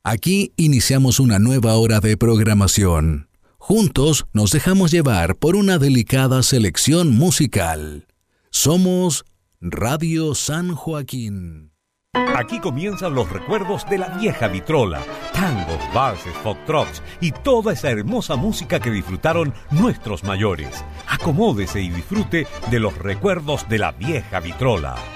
Aquí iniciamos una nueva hora de programación. Juntos nos dejamos llevar por una delicada selección musical. Somos Radio San Joaquín. Aquí comienzan los recuerdos de la vieja vitrola, tangos, valses, foxtrots y toda esa hermosa música que disfrutaron nuestros mayores. Acomódese y disfrute de los recuerdos de la vieja vitrola.